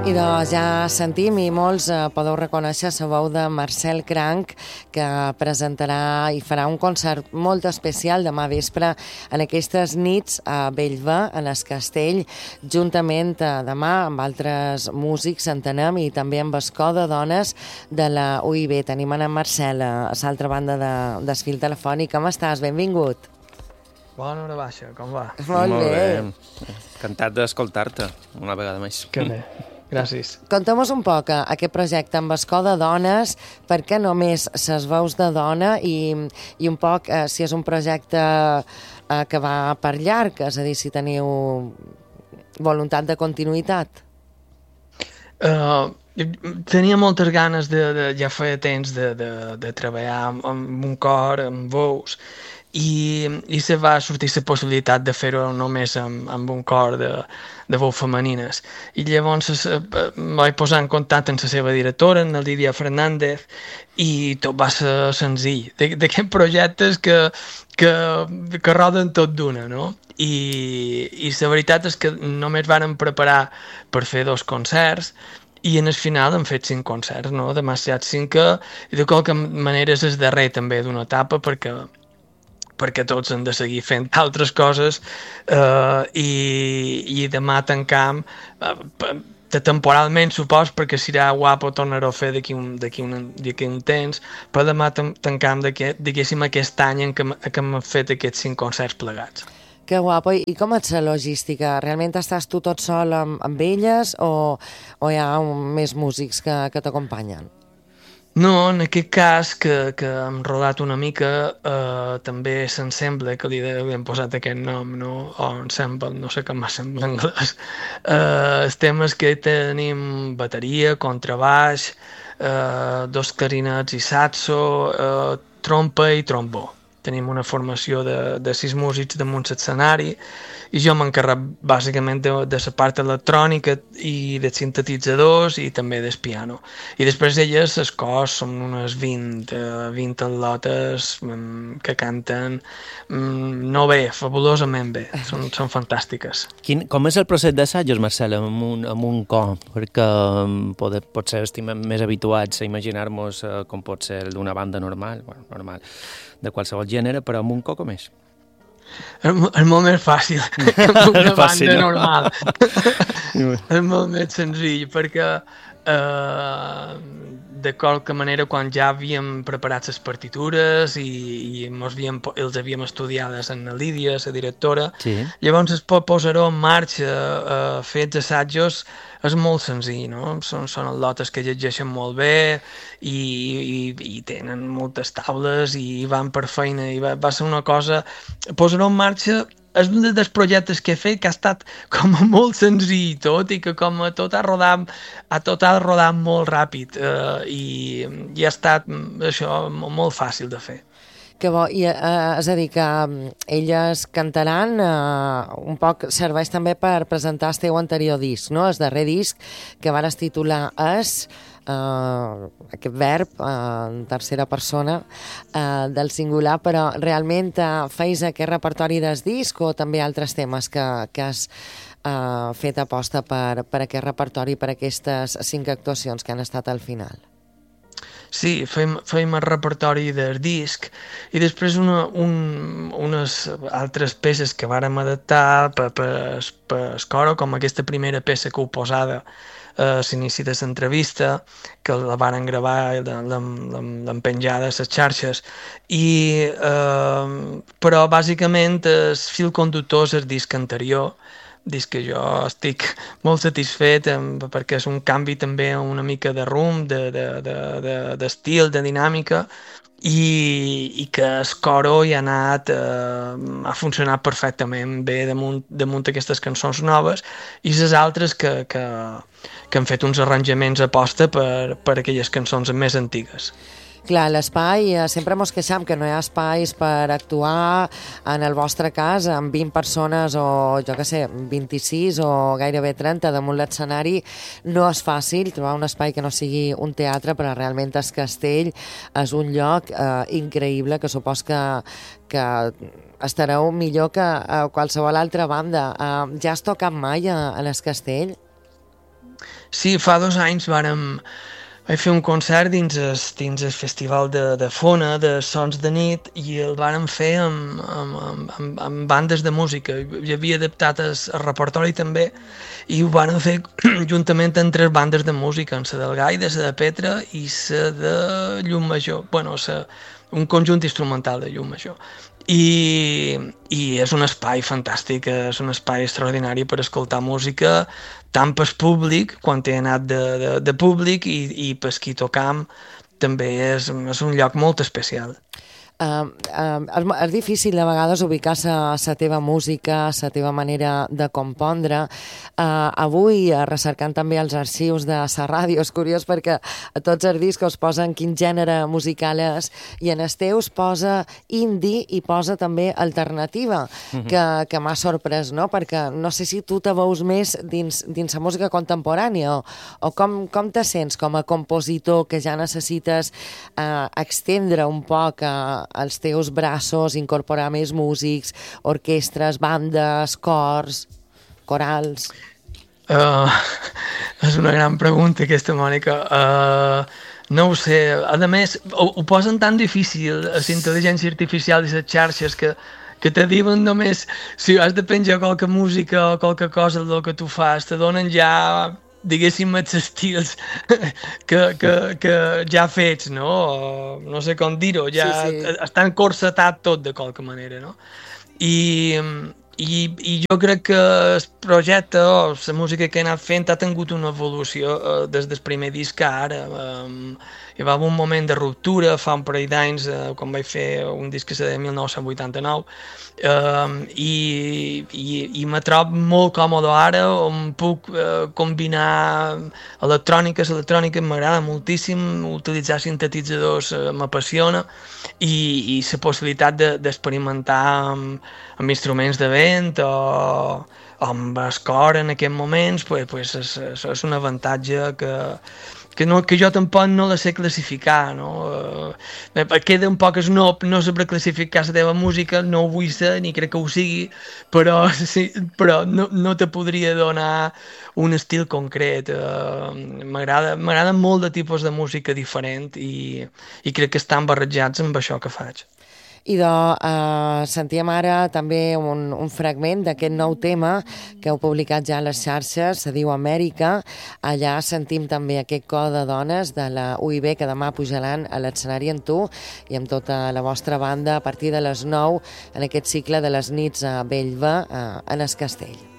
I doncs ja sentim i molts podeu reconèixer la veu de Marcel Cranc, que presentarà i farà un concert molt especial demà vespre en aquestes nits a Bellver, en el Castell, juntament demà amb altres músics, entenem, i també amb el cor de dones de la UIB. Tenim en Marcel a l'altra banda del fil telefònic. Com estàs? Benvingut. Bona hora baixa, com va? Molt bé. Encantat d'escoltar-te una vegada més. Que bé. Gràcies. Conta'm-nos un poc aquest projecte amb escó de dones, per què només ses veus de dona i un poc si és un projecte que va per llarg, és a dir, si teniu voluntat de continuïtat. Tenia moltes ganes ja feia temps de treballar amb un cor, amb veus, i se va sortir la possibilitat de fer-ho només amb un cor de veus femenines. I llavors em vaig posar en contacte amb la seva directora, en Lídia Fernández, i tot va ser senzill. D'aquests projectes que roden tot d'una, no? I la veritat és que només vàrem preparar per fer 2 concerts, i en el final hem fet 5 concerts, no? Demasiat 5, i de qualque manera és el darrer també d'una etapa, perquè tots han de seguir fent altres coses, i demà tancam temporalment, supos, perquè serà guapo tornar-ho a fer d'aquí un temps, però demà tancam diguéssim aquest any en què hem fet aquests 5 concerts plegats. Que guapo. I com és la logística? Realment estàs tu tot sol amb elles o hi ha més músics que t'acompanyen? No, en aquest cas, que hem rodat una mica, també s'ensemble, que li hem posat aquest nom, no? O ensemble, no sé com sembla en anglès. El tema és que tenim bateria, contrabaix, 2 clarinets i saxo, trompa i trombó. Tenim una formació de 6 músics damunt l'escenari, i jo m'encarrec bàsicament de la part electrònica i dels sintetitzadors i també del piano. I després elles, els cors, són unes 20 atletes que canten no bé, fabulosament bé, són fantàstiques. Com és el procés d'assajos, Marcel, amb un cor? Perquè potser estem més habituats a imaginar-nos com pot ser d'una banda normal, de qualsevol gènere, però amb un cor com és? És molt més fàcil que amb una banda normal. És molt més senzill, perquè de qualque manera, quan ja havíem preparat les partitures i els havíem estudiades en la Lídia, la directora, sí. Llavors es pot posar-ho en marxa, fets assajos, és molt senzill, no? Són atletes que llegeixen molt bé i tenen moltes taules i van per feina, i va ser una cosa... Posar-ho en marxa és un dels projectes que he fet que ha estat com molt senzill tot, i que com tot ha rodat molt ràpid, i ha estat això molt fàcil de fer. Que bo, és a dir, que elles cantaran, un poc serveix també per presentar el teu anterior disc, no? El darrer disc que vares titular És, aquest verb en tercera persona del singular, però realment feis aquest repertori del disc o també altres temes que has fet aposta per aquest repertori, per aquestes 5 actuacions que han estat al final? Sí, feim el repertori del disc i després unes altres peces que vàrem adaptar per coro, com aquesta primera peça que heu posada a l'inici de l'entrevista, que la varen gravar i l'han penjada a les xarxes, però bàsicament el fil conductor és el disc anterior, disc que jo estic molt satisfet perquè és un canvi també una mica de rumb, d'estil, de dinàmica, i que el coro hi ha anat, ha funcionat perfectament bé damunt aquestes cançons noves, i les altres que han fet uns arranjaments a posta per aquelles cançons més antigues. Clar, l'espai, sempre mos queixam que no hi ha espais per actuar, en el vostre cas, amb 20 persones o, jo què sé, 26 o gairebé 30 damunt l'escenari, no és fàcil trobar un espai que no sigui un teatre, però realment el Castell és un lloc increïble, que supos que estareu millor que a qualsevol altra banda. Ja has tocat mai a el Castell? Sí, fa 2 anys vaig fer un concert dins el festival de Fona, de Sons de Nit, i el vàrem fer amb bandes de música. Hi havia adaptat el repertori també, i ho vàrem fer juntament amb 3 bandes de música, la del Gaida, la de Petra i la de Llum Major. Bueno, un conjunt instrumental de Llum Major. I és un espai fantàstic, és un espai extraordinari per escoltar música, tant pel públic, quan he anat de públic, i per qui tocam també és un lloc molt especial. És difícil de vegades ubicar la teva música, la teva manera de compondre. Avui, recercant també els arxius de la ràdio, és curiós perquè a tots els discos posen quin gènere musical és, i en els teus posa indie i posa també alternativa, que m'ha sorprès, no? Perquè no sé si tu te veus més dins la música contemporània o com te sents com a compositor que ja necessites extendre un poc als teus braços, incorporar més músics, orquestres, bandes, cors, corals? És una gran pregunta aquesta, Mònica. No ho sé. A més, ho posen tan difícil a la intel·ligència artificial i les xarxes que te diuen només si has de penjar qualque música o qualque cosa del que tu fas, te donen ja, diguéssim, els estils que ja fets, no? No sé com dir-ho, ja sí. Està encorsetat tot de qualque manera, no? I jo crec que el projecte o la música que he anat fent ha tingut una evolució des del primer disc a ara. Hi va haver un moment de ruptura fa un parell d'anys, quan vaig fer un disc que és de 1989, i me trobo molt còmode ara, on puc combinar electrònica m'agrada moltíssim, utilitzar sintetitzadors m'apassiona, i la possibilitat d'experimentar amb instruments de vent o amb el cor en aquests moments, pues és un avantatge que jo tampoc no la sé classificar, no? Queda un poc snob no saber classificar la teva música, no ho vull ser ni crec que ho sigui, però no te podria donar un estil concret. M'agrada molt de tipus de música diferent i crec que estan barrejats amb això que faig. I sentíem ara també un fragment d'aquest nou tema que heu publicat ja a les xarxes, se diu Amèrica. Allà sentim també aquest cor de dones de la UIB que demà pujaran a l'escenari amb tu i amb tota la vostra banda a partir de les 9 en aquest cicle de les nits a Bellva, en el Castell.